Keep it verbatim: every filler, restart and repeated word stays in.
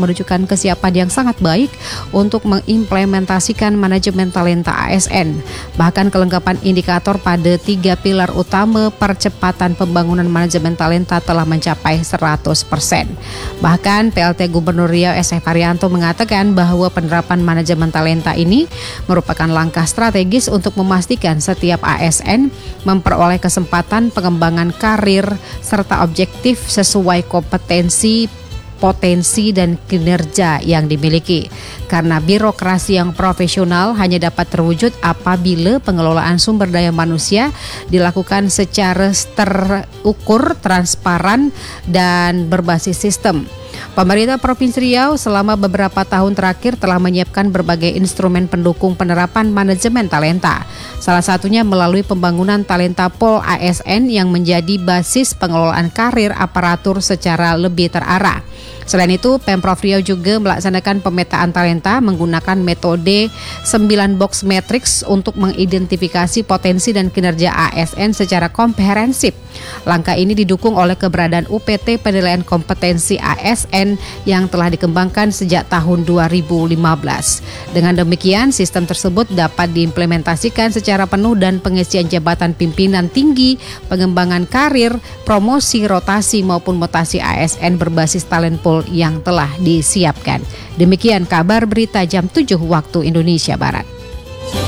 menunjukkan kesiapan yang sangat baik untuk mengimplementasikan manajemen talenta A S N. Bahkan kelengkapan indikator pada tiga pilar utama percepatan pembangunan manajemen talenta telah mencapai seratus persen. Bahkan P L T Gubernur Riau S F Haryanto mengatakan bahwa penerapan manajemen talenta ini merupakan langkah strategis untuk memastikan setiap A S N memperoleh kesempatan pengembangan karir serta objektif sesuai kompetensi, potensi dan kinerja yang dimiliki. Karena birokrasi yang profesional hanya dapat terwujud apabila pengelolaan sumber daya manusia dilakukan secara terukur, transparan dan berbasis sistem. Pemerintah Provinsi Riau selama beberapa tahun terakhir telah menyiapkan berbagai instrumen pendukung penerapan manajemen talenta. Salah satunya melalui pembangunan talenta pool A S N yang menjadi basis pengelolaan karir aparatur secara lebih terarah. Selain itu, Pemprov Riau juga melaksanakan pemetaan talenta menggunakan metode sembilan box matrix untuk mengidentifikasi potensi dan kinerja A S N secara komprehensif. Langkah ini didukung oleh keberadaan U P T penilaian kompetensi A S N yang telah dikembangkan sejak tahun dua ribu lima belas. Dengan demikian, sistem tersebut dapat diimplementasikan secara penuh dan pengisian jabatan pimpinan tinggi, pengembangan karir, promosi, rotasi maupun mutasi A S N berbasis talent pool yang telah disiapkan. Demikian kabar berita jam tujuh waktu Indonesia Barat.